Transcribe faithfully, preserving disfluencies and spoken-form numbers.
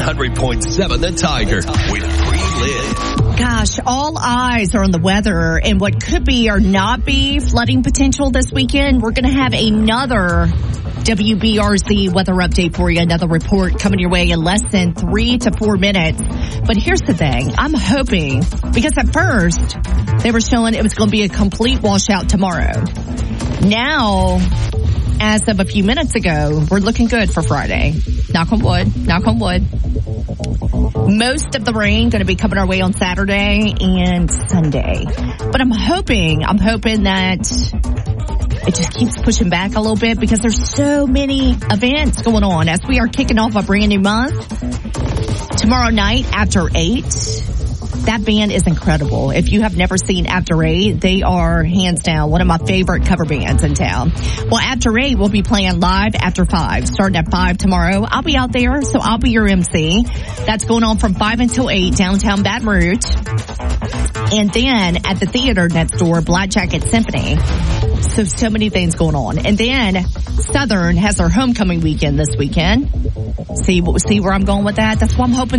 hundred point seven The Tiger with Pre-Lid. Gosh, all eyes are on the weather and what could be or not be flooding potential this weekend. We're going to have another W B R Z weather update for you, another report coming your way in less than three to four minutes. But here's the thing. I'm hoping, because at first they were showing it was going to be a complete washout tomorrow. Now, as of a few minutes ago, we're looking good for Friday. Knock on wood. Knock on wood. Most of the rain going to be coming our way on Saturday and Sunday. But I'm hoping, I'm hoping that it just keeps pushing back a little bit because there's so many events going on as we are kicking off a brand new month. Tomorrow night after eight, that band is incredible. If you have never seen After Eight, they are hands down one of my favorite cover bands in town. Well, After Eight, we'll be playing live after five, starting at five tomorrow. I'll be out there, so I'll be your M C. That's going on from five until eight, downtown Baton Rouge. And then at the theater next door, Black Jacket Symphony. So, so many things going on. And then Southern has their homecoming weekend this weekend. See, see where I'm going with that? That's why I'm hoping